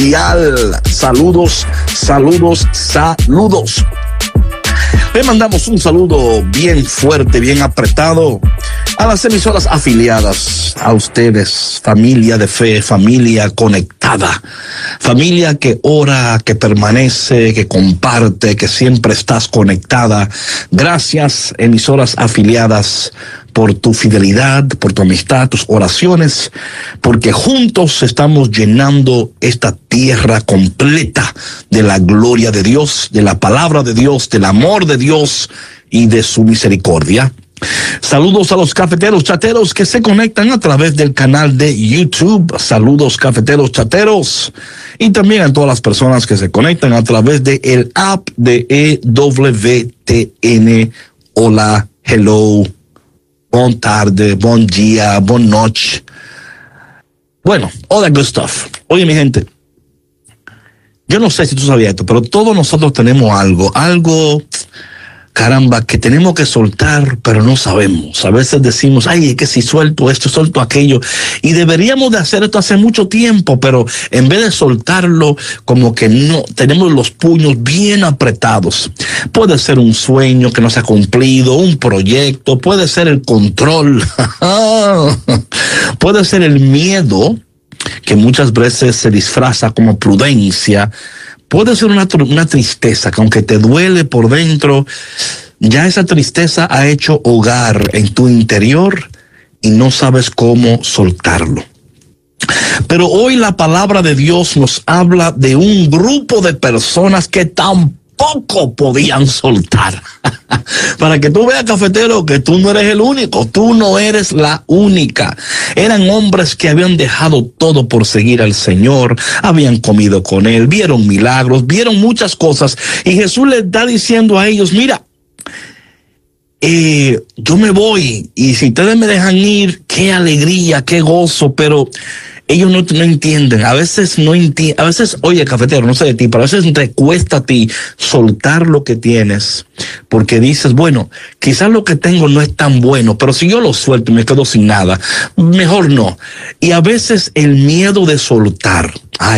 mundial. Saludos. Le mandamos un saludo bien fuerte, bien apretado a las emisoras afiliadas, a ustedes, familia de fe, familia conectada, familia que ora, que permanece, que comparte, que siempre estás conectada. Gracias, emisoras afiliadas, por tu fidelidad, por tu amistad, tus oraciones, porque juntos estamos llenando esta tierra completa de la gloria de Dios, de la palabra de Dios, del amor de Dios y de su misericordia. Saludos a los cafeteros chateros que se conectan a través del canal de YouTube. Saludos, cafeteros chateros. Y también a todas las personas que se conectan a través de el app de EWTN. Hola, hello. Bon tarde, bon día, bon noche. Bueno, all that good stuff. Oye, mi gente, yo no sé si tú sabías esto, pero todos nosotros tenemos algo, caramba, que tenemos que soltar, pero no sabemos. A veces decimos, ay, es que si suelto esto, suelto aquello. Y deberíamos de hacer esto hace mucho tiempo, pero en vez de soltarlo, como que no, tenemos los puños bien apretados. Puede ser un sueño que no se ha cumplido, un proyecto, puede ser el control, puede ser el miedo, que muchas veces se disfraza como prudencia. Puede ser una tristeza que aunque te duele por dentro, ya esa tristeza ha hecho hogar en tu interior y no sabes cómo soltarlo. Pero hoy la palabra de Dios nos habla de un grupo de personas que tampoco podían soltar. Para que tú veas, cafetero, que tú no eres el único, tú no eres la única. Eran hombres que habían dejado todo por seguir al Señor, habían comido con Él, vieron milagros, vieron muchas cosas, y Jesús les está diciendo a ellos, mira, yo me voy, y si ustedes me dejan ir, qué alegría, qué gozo, pero ellos no entienden, a veces, oye, cafetero, no sé de ti, pero a veces te cuesta a ti soltar lo que tienes, porque dices, bueno, quizás lo que tengo no es tan bueno, pero si yo lo suelto y me quedo sin nada, mejor no. Y a veces el miedo de soltar,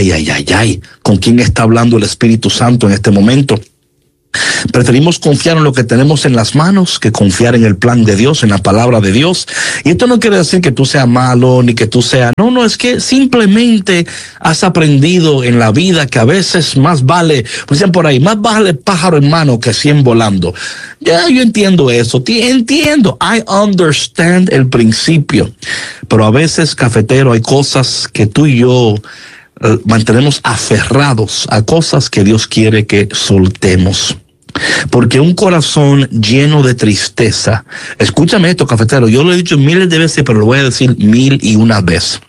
ay, ¿con quién está hablando el Espíritu Santo en este momento? Preferimos confiar en lo que tenemos en las manos que confiar en el plan de Dios, en la palabra de Dios. Y esto no quiere decir que tú seas malo, ni que tú seas... No, es que simplemente has aprendido en la vida que a veces más vale, pues dicen por ahí, más vale pájaro en mano que 100 volando. Ya, yo entiendo eso, entiendo, I understand el principio. Pero a veces, cafetero, hay cosas que tú y yo mantenemos aferrados a cosas que Dios quiere que soltemos. Porque un corazón lleno de tristeza, escúchame esto, cafetero, yo lo he dicho miles de veces, pero lo voy a decir 1001 veces.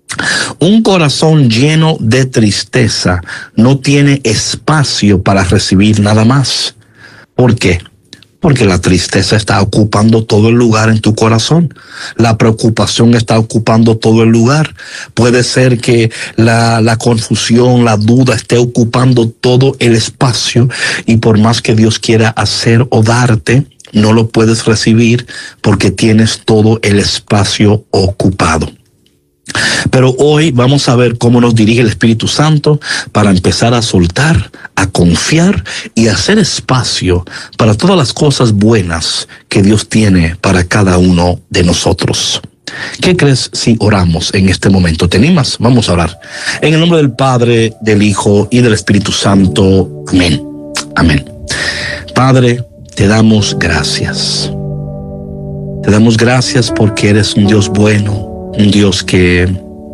Un corazón lleno de tristeza no tiene espacio para recibir nada más. ¿Por qué? Porque la tristeza está ocupando todo el lugar en tu corazón. La preocupación está ocupando todo el lugar. Puede ser que la confusión, la duda esté ocupando todo el espacio, y por más que Dios quiera hacer o darte, no lo puedes recibir porque tienes todo el espacio ocupado. Pero hoy vamos a ver cómo nos dirige el Espíritu Santo para empezar a soltar, a confiar y a hacer espacio para todas las cosas buenas que Dios tiene para cada uno de nosotros. ¿Qué crees si oramos en este momento? ¿Te animas? Vamos a orar. En el nombre del Padre, del Hijo y del Espíritu Santo. Amén. Amén. Padre, te damos gracias. Te damos gracias porque eres un Dios bueno. Un Dios que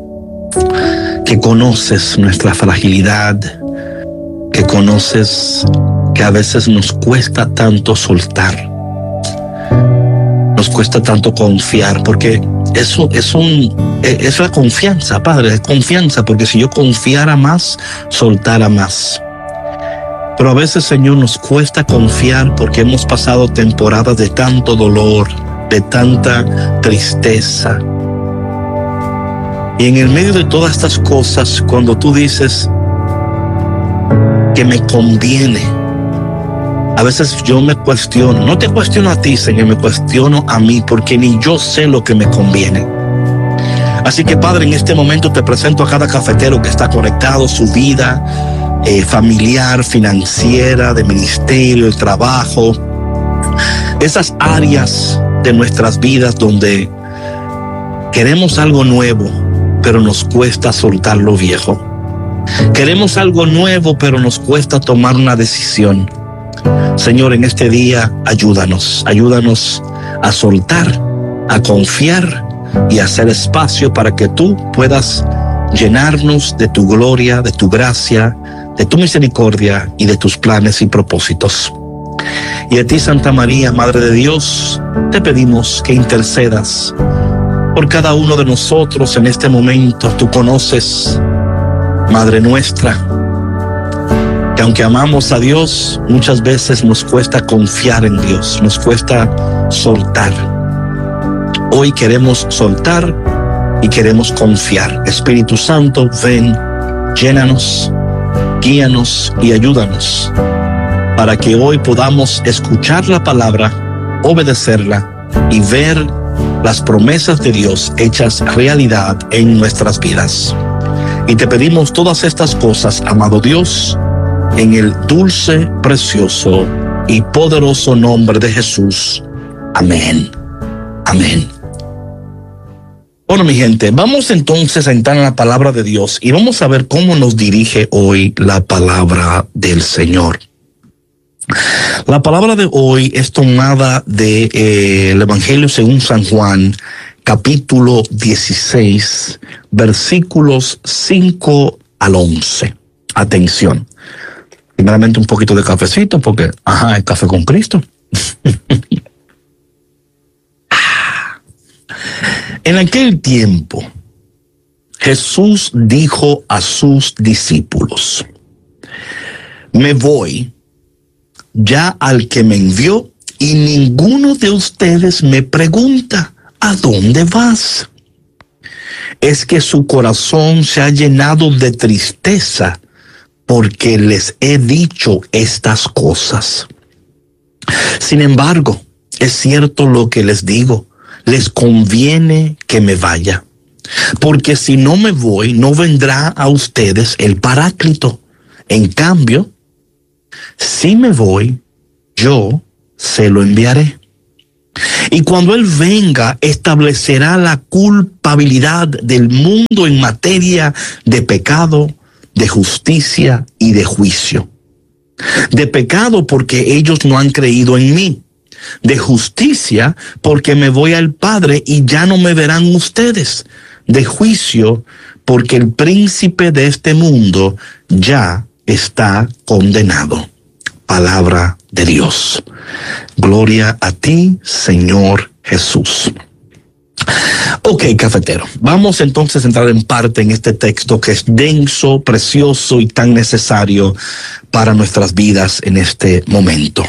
conoces nuestra fragilidad, que conoces que a veces nos cuesta tanto soltar, nos cuesta tanto confiar, porque eso es la confianza, Padre, es confianza, porque si yo confiara más, soltara más. Pero a veces, Señor, nos cuesta confiar porque hemos pasado temporadas de tanto dolor, de tanta tristeza. Y en el medio de todas estas cosas, cuando tú dices que me conviene, a veces yo me cuestiono, no te cuestiono a ti, Señor, me cuestiono a mí, porque ni yo sé lo que me conviene. Así que, Padre, en este momento te presento a cada cafetero que está conectado, su vida familiar, financiera, de ministerio, el trabajo, esas áreas de nuestras vidas donde queremos algo nuevo, pero nos cuesta soltar lo viejo. Queremos algo nuevo, pero nos cuesta tomar una decisión. Señor, en este día, ayúdanos a soltar, a confiar y a hacer espacio para que tú puedas llenarnos de tu gloria, de tu gracia, de tu misericordia y de tus planes y propósitos. Y a ti, Santa María, Madre de Dios, te pedimos que intercedas por cada uno de nosotros en este momento. Tú conoces, Madre nuestra, que aunque amamos a Dios, muchas veces nos cuesta confiar en Dios, nos cuesta soltar. Hoy queremos soltar y queremos confiar. Espíritu Santo, ven, llénanos, guíanos y ayúdanos para que hoy podamos escuchar la palabra, obedecerla y ver las promesas de Dios hechas realidad en nuestras vidas. Y te pedimos todas estas cosas, amado Dios, en el dulce, precioso y poderoso nombre de Jesús. Amén. Amén. Bueno, mi gente, vamos entonces a entrar en la palabra de Dios y vamos a ver cómo nos dirige hoy la palabra del Señor. La palabra de hoy es tomada de el Evangelio según San Juan, capítulo 16, versículos 5 al 11. Atención. Primeramente un poquito de cafecito porque, el café con Cristo. En aquel tiempo, Jesús dijo a sus discípulos: me voy ya al que me envió y ninguno de ustedes me pregunta: ¿a dónde vas? Es que su corazón se ha llenado de tristeza porque les he dicho estas cosas. Sin embargo, es cierto lo que les digo, les conviene que me vaya, porque si no me voy, no vendrá a ustedes el Paráclito. En cambio, si me voy, yo se lo enviaré. Y cuando Él venga, establecerá la culpabilidad del mundo en materia de pecado, de justicia y de juicio. De pecado porque ellos no han creído en mí. De justicia porque me voy al Padre y ya no me verán ustedes. De juicio porque el príncipe de este mundo ya está condenado. Palabra de Dios. Gloria a ti, Señor Jesús. Ok, cafetero, vamos entonces a entrar en parte en este texto que es denso, precioso y tan necesario para nuestras vidas en este momento.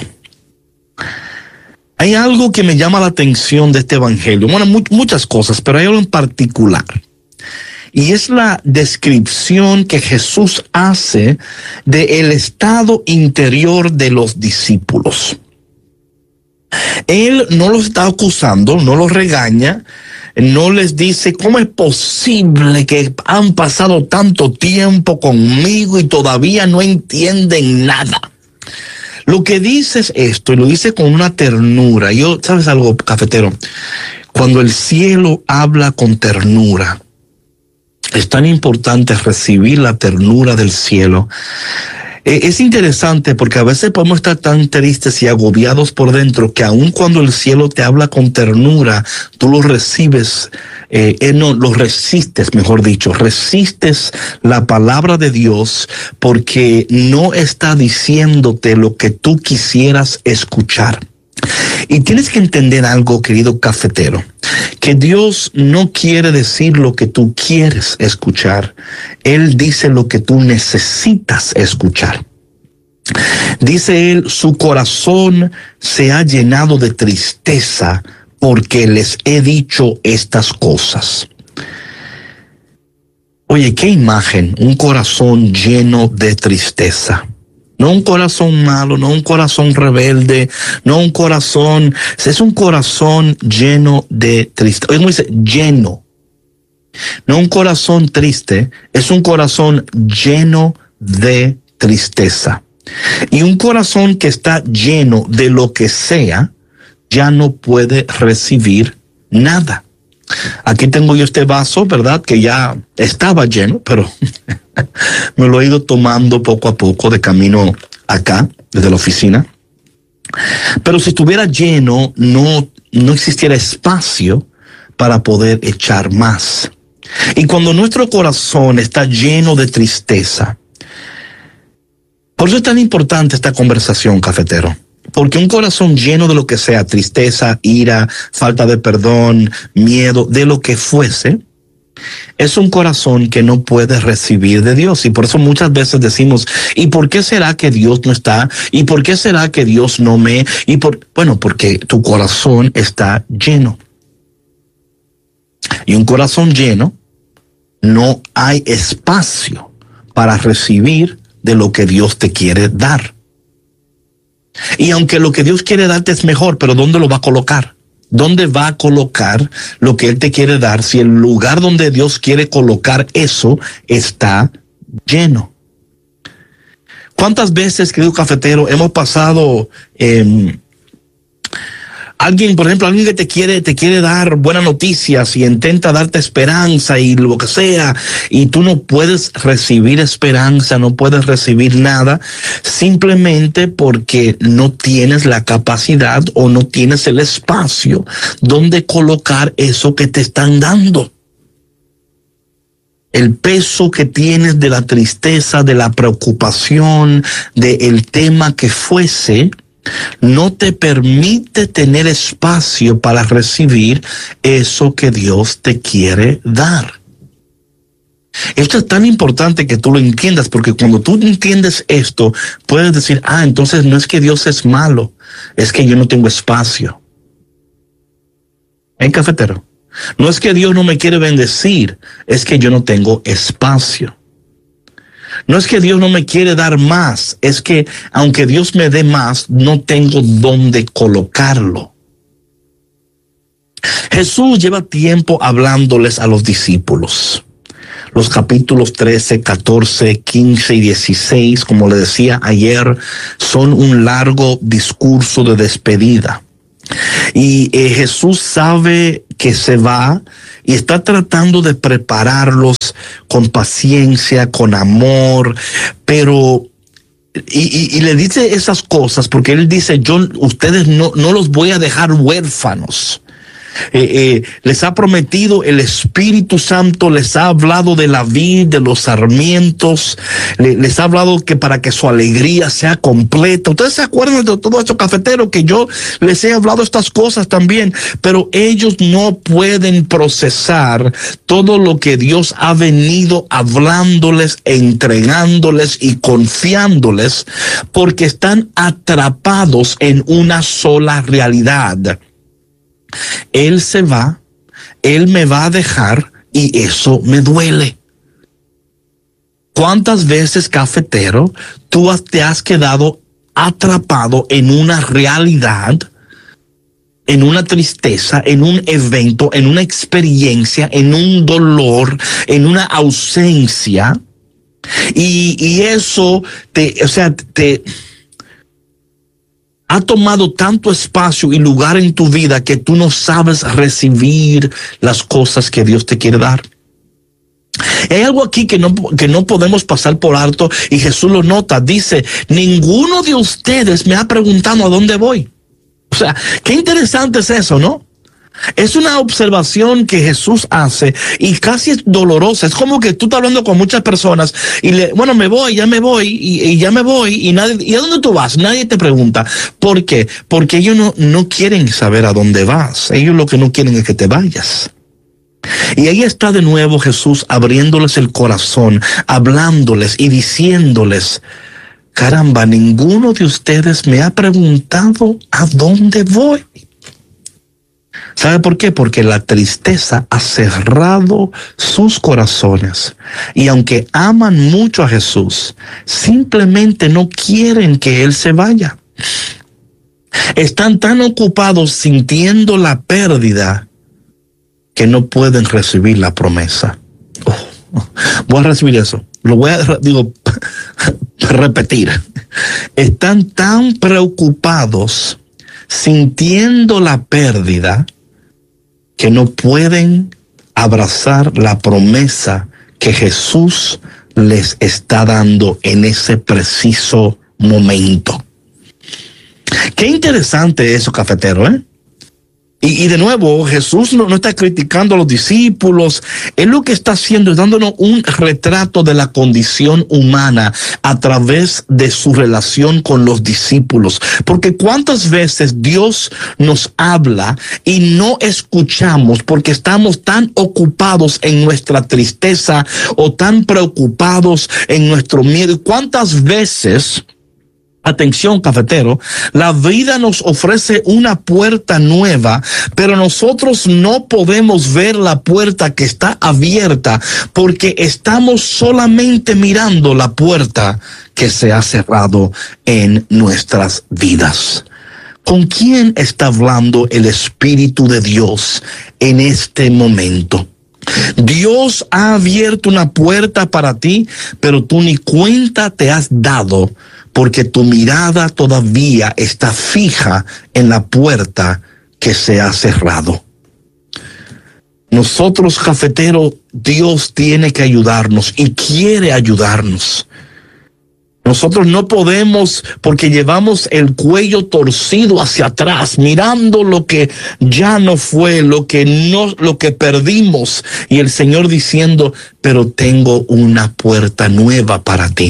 Hay algo que me llama la atención de este evangelio. Bueno, muchas cosas, pero hay algo en particular. Y es la descripción que Jesús hace del estado interior de los discípulos. Él no los está acusando, no los regaña, no les dice: ¿cómo es posible que han pasado tanto tiempo conmigo y todavía no entienden nada? Lo que dice es esto, y lo dice con una ternura. ¿Sabes algo, cafetero? Cuando el cielo habla con ternura, es tan importante recibir la ternura del cielo. Es interesante porque a veces podemos estar tan tristes y agobiados por dentro que aun cuando el cielo te habla con ternura, tú lo recibes, lo resistes, mejor dicho, resistes la palabra de Dios porque no está diciéndote lo que tú quisieras escuchar. Y tienes que entender algo, querido cafetero, que Dios no quiere decir lo que tú quieres escuchar. Él dice lo que tú necesitas escuchar. Dice Él: su corazón se ha llenado de tristeza porque les he dicho estas cosas. Oye, qué imagen, un corazón lleno de tristeza. No un corazón malo, no un corazón rebelde, no un corazón, es un corazón lleno de tristeza. Oye, ¿cómo dice? Lleno. No un corazón triste, es un corazón lleno de tristeza. Y un corazón que está lleno de lo que sea, ya no puede recibir nada. Aquí tengo yo este vaso, ¿verdad? Que ya estaba lleno, pero me lo he ido tomando poco a poco de camino acá, desde la oficina. Pero si estuviera lleno, no existiera espacio para poder echar más. Y cuando nuestro corazón está lleno de tristeza, por eso es tan importante esta conversación, cafetero. Porque un corazón lleno de lo que sea, tristeza, ira, falta de perdón, miedo, de lo que fuese, es un corazón que no puede recibir de Dios. Y por eso muchas veces decimos, ¿y por qué será que Dios no está? ¿Y por qué será que Dios no me? Bueno, porque tu corazón está lleno. Y un corazón lleno, no hay espacio para recibir de lo que Dios te quiere dar. Y aunque lo que Dios quiere darte es mejor, pero ¿dónde lo va a colocar? ¿Dónde va a colocar lo que Él te quiere dar si el lugar donde Dios quiere colocar eso está lleno? ¿Cuántas veces, querido cafetero, hemos pasado alguien, por ejemplo, alguien que te quiere dar buenas noticias y intenta darte esperanza y lo que sea, y tú no puedes recibir esperanza, no puedes recibir nada, simplemente porque no tienes la capacidad o no tienes el espacio donde colocar eso que te están dando? El peso que tienes de la tristeza, de la preocupación, del tema que fuese, no te permite tener espacio para recibir eso que Dios te quiere dar. Esto es tan importante que tú lo entiendas, porque cuando tú entiendes esto, puedes decir, entonces no es que Dios es malo, es que yo no tengo espacio. Cafetero? No es que Dios no me quiere bendecir, es que yo no tengo espacio. No es que Dios no me quiere dar más, es que aunque Dios me dé más, no tengo dónde colocarlo. Jesús lleva tiempo hablándoles a los discípulos. Los capítulos 13, 14, 15 y 16, como le decía ayer, son un largo discurso de despedida. Y Jesús sabe que se va y está tratando de prepararlos con paciencia, con amor, pero y le dice esas cosas porque él dice, ustedes no los voy a dejar huérfanos. Les ha prometido el Espíritu Santo, les ha hablado de la vid, de los sarmientos, les ha hablado que para que su alegría sea completa. Ustedes se acuerdan de todo esto, cafetero, que yo les he hablado estas cosas también, pero ellos no pueden procesar todo lo que Dios ha venido hablándoles, entregándoles y confiándoles, porque están atrapados en una sola realidad. Él se va, Él me va a dejar y eso me duele. ¿Cuántas veces, cafetero, tú te has quedado atrapado en una realidad, en una tristeza, en un evento, en una experiencia, en un dolor, en una ausencia? Y eso te ha tomado tanto espacio y lugar en tu vida que tú no sabes recibir las cosas que Dios te quiere dar. Hay algo aquí que no podemos pasar por alto, y Jesús lo nota. Dice, ninguno de ustedes me ha preguntado a dónde voy. O sea, qué interesante es eso, ¿no? Es una observación que Jesús hace y casi es dolorosa. Es como que tú estás hablando con muchas personas y me voy, ya me voy y ya me voy y nadie, ¿y a dónde tú vas? Nadie te pregunta. ¿Por qué? Porque ellos no quieren saber a dónde vas. Ellos lo que no quieren es que te vayas. Y ahí está de nuevo Jesús abriéndoles el corazón, hablándoles y diciéndoles, caramba, ninguno de ustedes me ha preguntado a dónde voy. ¿Sabe por qué? Porque la tristeza ha cerrado sus corazones. Y aunque aman mucho a Jesús, simplemente no quieren que Él se vaya. Están tan ocupados sintiendo la pérdida que no pueden recibir la promesa. Voy a recibir eso. Lo voy a, repetir. Están tan preocupados, sintiendo la pérdida, que no pueden abrazar la promesa que Jesús les está dando en ese preciso momento. Qué interesante eso, cafetero, ¿eh? Y de nuevo, Jesús no está criticando a los discípulos. Él lo que está haciendo es dándonos un retrato de la condición humana a través de su relación con los discípulos. Porque cuántas veces Dios nos habla y no escuchamos porque estamos tan ocupados en nuestra tristeza o tan preocupados en nuestro miedo. ¿Cuántas veces... Atención, cafetero, la vida nos ofrece una puerta nueva, pero nosotros no podemos ver la puerta que está abierta porque estamos solamente mirando la puerta que se ha cerrado en nuestras vidas. ¿Con quién está hablando el Espíritu de Dios en este momento? Dios ha abierto una puerta para ti, pero tú ni cuenta te has dado porque tu mirada todavía está fija en la puerta que se ha cerrado. Nosotros, cafeteros, Dios tiene que ayudarnos y quiere ayudarnos. Nosotros no podemos, porque llevamos el cuello torcido hacia atrás, mirando lo que ya no fue, lo que perdimos, y el Señor diciendo, pero tengo una puerta nueva para ti.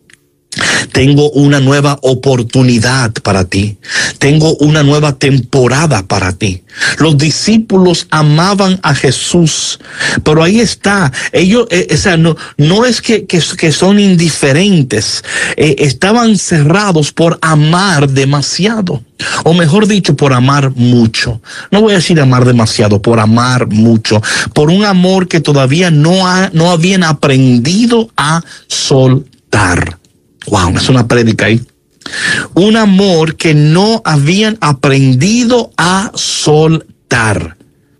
Tengo una nueva oportunidad para ti. Tengo una nueva temporada para ti. Los discípulos amaban a Jesús, pero ahí está. Ellos, no es que son indiferentes. Estaban cerrados por amar demasiado. O mejor dicho, por amar mucho. No voy a decir amar demasiado, por amar mucho. Por un amor que todavía no habían aprendido a soltar. Wow, es una prédica ahí. Un amor que no habían aprendido a soltar.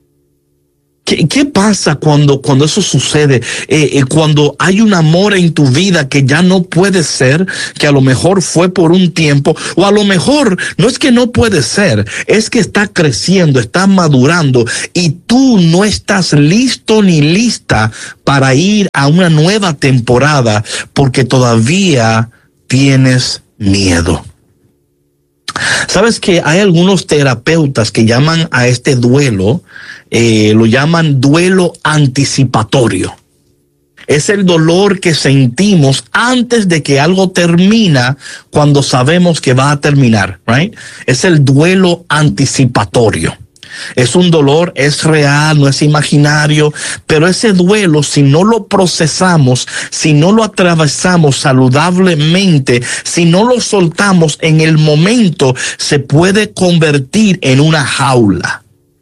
¿Qué pasa cuando eso sucede? Cuando hay un amor en tu vida que ya no puede ser, que a lo mejor fue por un tiempo, o a lo mejor no es que no puede ser, es que está creciendo, está madurando y tú no estás listo ni lista para ir a una nueva temporada porque todavía tienes miedo. Sabes que hay algunos terapeutas que llaman a este duelo, lo llaman duelo anticipatorio. Es el dolor que sentimos antes de que algo termina cuando sabemos que va a terminar, right? Es el duelo anticipatorio. Es un dolor, es real, no es imaginario, pero ese duelo, si no lo procesamos, si no lo atravesamos saludablemente, si no lo soltamos en el momento, se puede convertir en una jaula.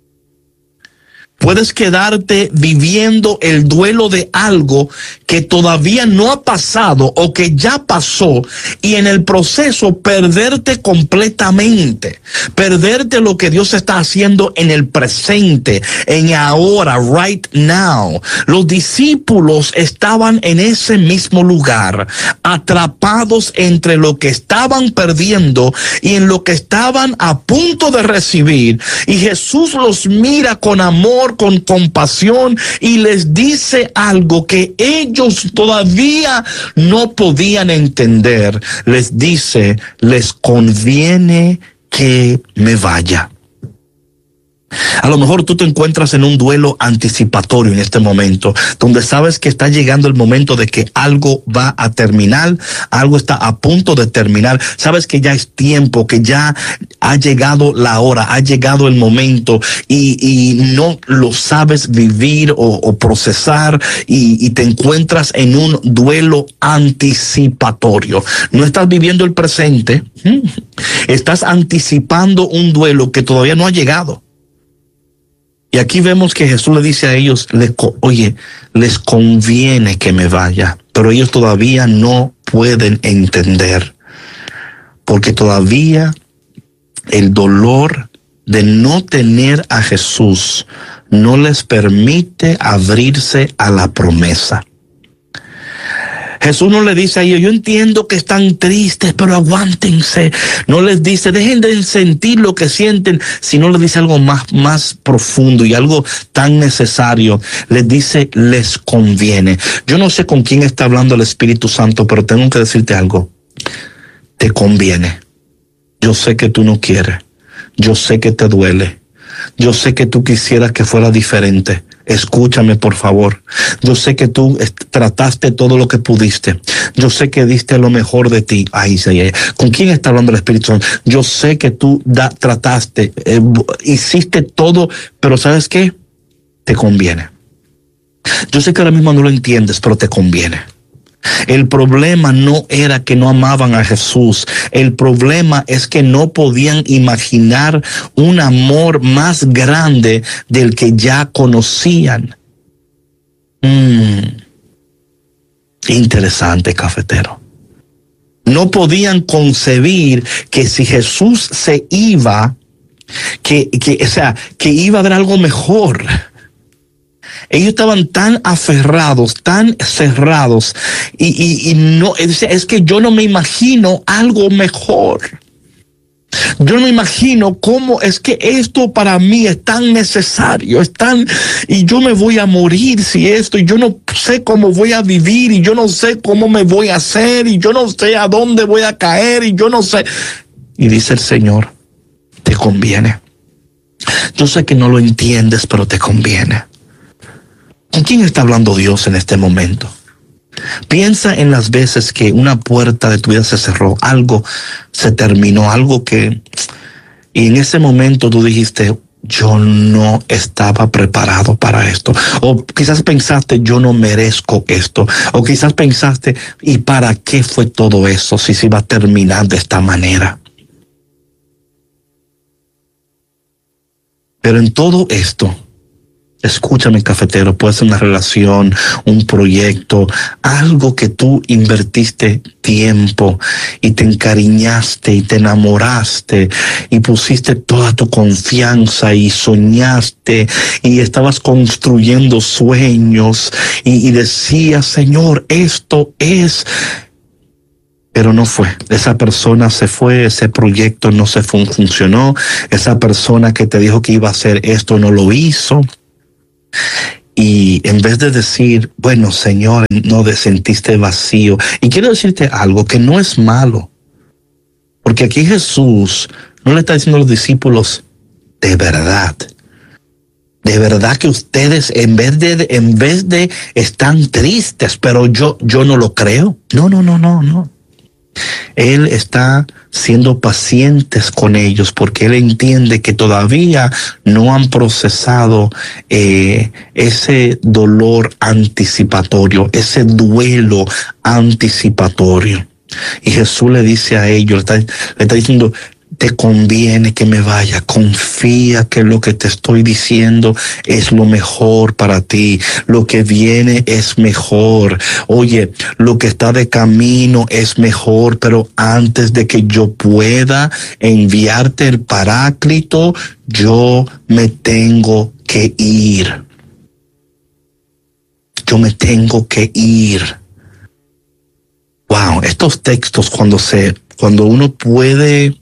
Puedes quedarte viviendo el duelo de algo que todavía no ha pasado o que ya pasó y en el proceso perderte completamente, perderte lo que Dios está haciendo en el presente, en ahora, right now. Los discípulos estaban en ese mismo lugar, atrapados entre lo que estaban perdiendo y en lo que estaban a punto de recibir. Y Jesús los mira con amor, con compasión y les dice algo que ellos todavía no podían entender. Les dice, les conviene que me vaya. A lo mejor tú te encuentras en un duelo anticipatorio en este momento, donde sabes que está llegando el momento de que algo va a terminar, algo está a punto de terminar, sabes que ya es tiempo, que ya ha llegado la hora, ha llegado el momento y no lo sabes vivir o procesar y te encuentras en un duelo anticipatorio. No estás viviendo el presente, estás anticipando un duelo que todavía no ha llegado. Y aquí vemos que Jesús le dice a ellos, oye, les conviene que me vaya, pero ellos todavía no pueden entender, porque todavía el dolor de no tener a Jesús no les permite abrirse a la promesa. Jesús no le dice a ellos, yo entiendo que están tristes, pero aguántense. No les dice, dejen de sentir lo que sienten, sino les dice algo más profundo y algo tan necesario. Les dice, les conviene. Yo no sé con quién está hablando el Espíritu Santo, pero tengo que decirte algo. Te conviene. Yo sé que tú no quieres. Yo sé que te duele. Yo sé que tú quisieras que fuera diferente. Escúchame, por favor. Yo sé que tú trataste todo lo que pudiste. Yo sé que diste lo mejor de ti. Ay, ¿con quién está hablando el Espíritu Santo? Yo sé que tú trataste, hiciste todo, pero ¿sabes qué? Te conviene. Yo sé que ahora mismo no lo entiendes, pero te conviene. El problema no era que no amaban a Jesús. El problema es que no podían imaginar un amor más grande del que ya conocían. Interesante, cafetero. No podían concebir que si Jesús se iba, que iba a haber algo mejor. Ellos estaban tan aferrados, tan cerrados, y no, es que yo no me imagino algo mejor. Yo no me imagino cómo es que esto para mí es tan necesario, y yo me voy a morir si esto, y yo no sé cómo voy a vivir, y yo no sé cómo me voy a hacer, y yo no sé a dónde voy a caer, y yo no sé. Y dice el Señor, te conviene. Yo sé que no lo entiendes, pero te conviene. ¿Con quién está hablando Dios en este momento? Piensa en las veces que una puerta de tu vida se cerró, algo se terminó, y en ese momento tú dijiste, yo no estaba preparado para esto. O quizás pensaste, yo no merezco esto. O quizás pensaste, ¿y para qué fue todo eso si se iba a terminar de esta manera? Pero en todo esto, escúchame, cafetero, puede ser una relación, un proyecto, algo que tú invertiste tiempo y te encariñaste y te enamoraste y pusiste toda tu confianza y soñaste y estabas construyendo sueños y decías, Señor, esto es... Pero no fue. Esa persona se fue, ese proyecto no se funcionó, esa persona que te dijo que iba a hacer esto no lo hizo. Y en vez de decir, bueno, Señor, no te sentiste vacío. Y quiero decirte algo que no es malo. Porque aquí Jesús no le está diciendo a los discípulos, de verdad que ustedes en vez de están tristes, pero yo no lo creo. No. Él está siendo pacientes con ellos porque él entiende que todavía no han procesado ese dolor anticipatorio, ese duelo anticipatorio. Y Jesús le dice a ellos, le está diciendo, te conviene que me vaya, confía que lo que te estoy diciendo es lo mejor para ti, lo que viene es mejor, oye, lo que está de camino es mejor, pero antes de que yo pueda enviarte el Paráclito, yo me tengo que ir. Yo me tengo que ir. Wow, estos textos cuando uno puede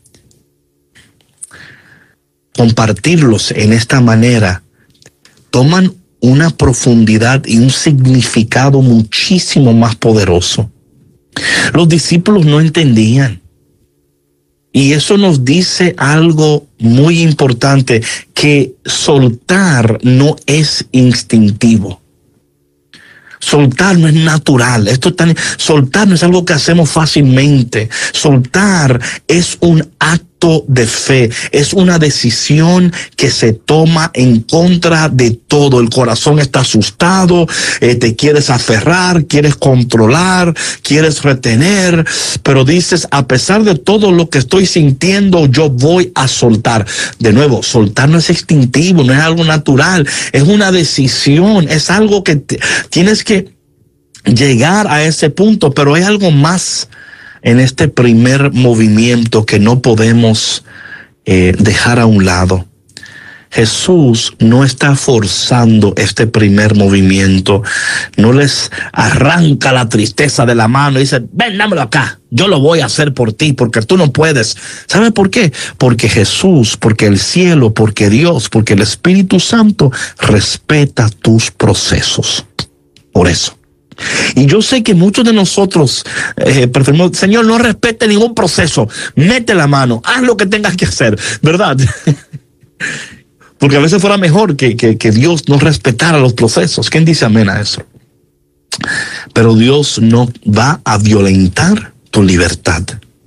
compartirlos en esta manera, toman una profundidad y un significado muchísimo más poderoso. Los discípulos no entendían. Y eso nos dice algo muy importante, que soltar no es instintivo. Soltar no es natural. Soltar no es algo que hacemos fácilmente. Soltar es un acto de fe, es una decisión que se toma en contra de todo. El corazón está asustado, te quieres aferrar, quieres controlar, quieres retener, pero dices, a pesar de todo lo que estoy sintiendo, yo voy a soltar. De nuevo, soltar no es instintivo, no es algo natural, es una decisión, es algo que tienes que llegar a ese punto, pero hay algo más en este primer movimiento que no podemos dejar a un lado. Jesús no está forzando este primer movimiento, no les arranca la tristeza de la mano y dice, ven, dámelo acá, yo lo voy a hacer por ti, porque tú no puedes. ¿Sabe por qué? Porque Jesús, porque el cielo, porque Dios, porque el Espíritu Santo respeta tus procesos. Por eso. Y yo sé que muchos de nosotros preferimos, Señor, no respete ningún proceso, mete la mano, haz lo que tengas que hacer, ¿verdad? Porque a veces fuera mejor que Dios no respetara los procesos. ¿Quién dice amén a eso? Pero Dios no va a violentar tu libertad.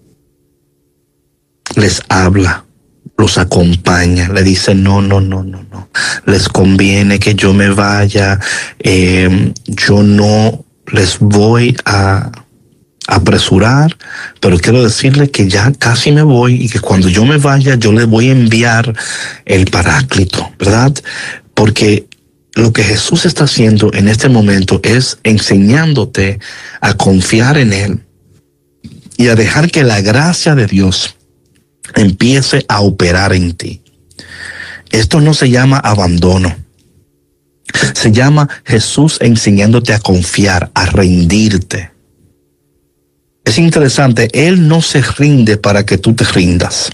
Les habla, los acompaña, le dice no. Les conviene que yo me vaya, yo no les voy a apresurar, pero quiero decirles que ya casi me voy y que cuando yo me vaya yo les voy a enviar el Paráclito, ¿verdad? Porque lo que Jesús está haciendo en este momento es enseñándote a confiar en Él y a dejar que la gracia de Dios empiece a operar en ti. Esto no se llama abandono. Se llama Jesús enseñándote a confiar, a rendirte. Es interesante, Él no se rinde para que tú te rindas.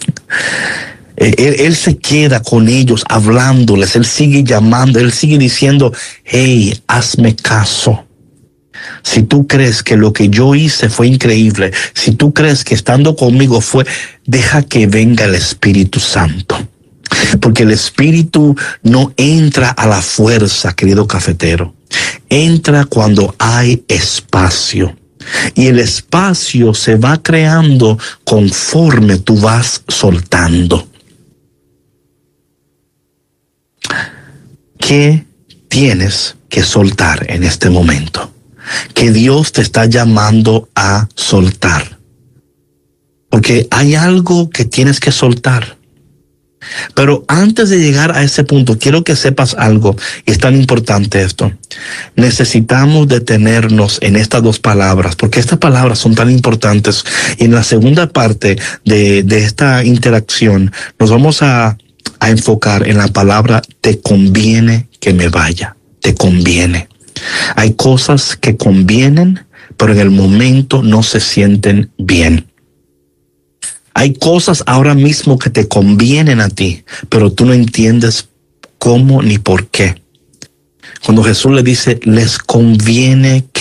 Él se queda con ellos hablándoles, Él sigue llamando, Él sigue diciendo, hey, hazme caso. Si tú crees que lo que yo hice fue increíble, si tú crees que estando conmigo deja que venga el Espíritu Santo. Porque el Espíritu no entra a la fuerza, querido cafetero. Entra cuando hay espacio. Y el espacio se va creando conforme tú vas soltando. ¿Qué tienes que soltar en este momento? Que Dios te está llamando a soltar. Porque hay algo que tienes que soltar. Pero antes de llegar a ese punto, quiero que sepas algo, y es tan importante esto. Necesitamos detenernos en estas dos palabras, porque estas palabras son tan importantes. Y en la segunda parte de esta interacción, nos vamos a enfocar en la palabra te conviene que me vaya. Te conviene. Hay cosas que convienen, pero en el momento no se sienten bien. Hay cosas ahora mismo que te convienen a ti, pero tú no entiendes cómo ni por qué. Cuando Jesús le dice, les conviene que